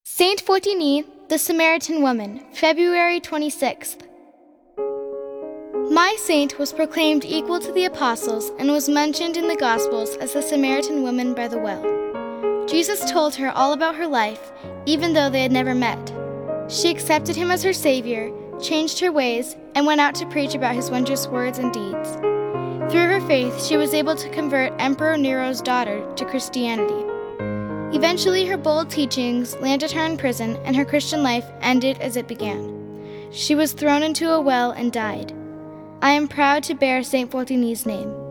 Saint Fortini, the Samaritan Woman, February 26th. My saint was proclaimed equal to the apostles and was mentioned in the Gospels as the Samaritan woman by the well. Jesus told her all about her life, even though they had never met. She accepted him as her Savior, changed her ways, and went out to preach about his wondrous words and deeds. Through her faith, she was able to convert Emperor Nero's daughter to Christianity. Eventually, her bold teachings landed her in prison, and her Christian life ended as it began. She was thrown into a well and died. I am proud to bear Saint Fortini's name.